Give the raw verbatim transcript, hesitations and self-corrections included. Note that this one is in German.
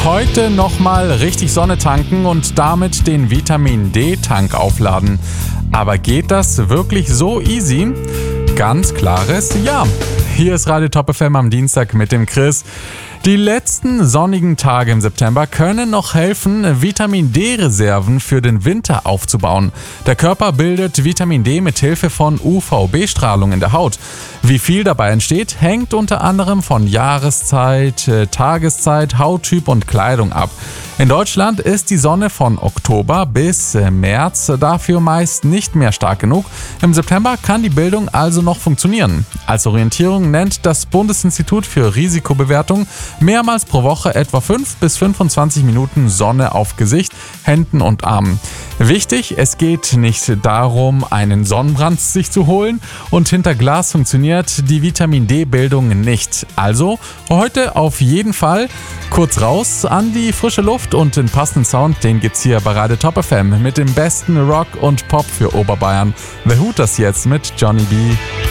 Heute nochmal richtig Sonne tanken und damit den Vitamin-D-Tank aufladen. Aber geht das wirklich so easy? Ganz klares Ja. Hier ist Radio Top F M am Dienstag mit dem Chris. Die letzten sonnigen Tage im September können noch helfen, Vitamin-D-Reserven für den Winter aufzubauen. Der Körper bildet Vitamin D mit Hilfe von U V B-Strahlung in der Haut. Wie viel dabei entsteht, hängt unter anderem von Jahreszeit, Tageszeit, Hauttyp und Kleidung ab. In Deutschland ist die Sonne von Oktober bis März dafür meist nicht mehr stark genug. Im September kann die Bildung also noch funktionieren. Als Orientierung nennt das Bundesinstitut für Risikobewertung mehrmals pro Woche etwa fünf bis fünfundzwanzig Minuten Sonne auf Gesicht, Händen und Armen. Wichtig, es geht nicht darum, einen Sonnenbrand sich zu holen, und hinter Glas funktioniert die Vitamin-D-Bildung nicht. Also heute auf jeden Fall kurz raus an die frische Luft, und den passenden Sound, den gibt's hier bei Radio Top F M mit dem besten Rock und Pop für Oberbayern. The Hooters jetzt mit Johnny B.